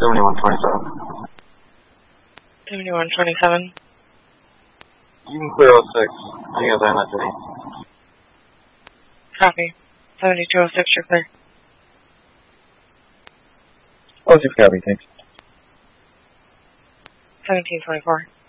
7127. 7127. You can clear 06. You guys are in that city. Copy. 7206, you're clear. 06, copy, thanks. 1724.